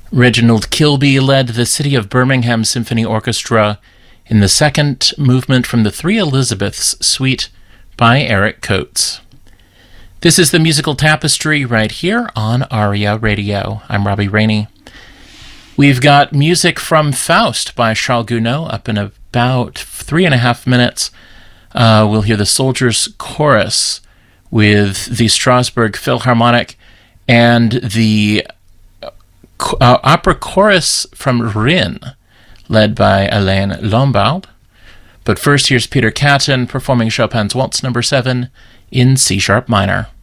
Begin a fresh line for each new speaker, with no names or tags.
Reginald Kilby led the City of Birmingham Symphony Orchestra in the second movement from the Three Elizabeths Suite by Eric Coates. This is the Musical Tapestry right here on ARIA Radio. I'm Robbie Rainey. We've got music from Faust by Charles Gounod up in about 3.5 minutes. We'll hear the Soldiers' Chorus with the Strasbourg Philharmonic and the opera chorus from Rin, led by Alain Lombard. But first, here's Peter Catton performing Chopin's Waltz No. 7 in C-sharp minor.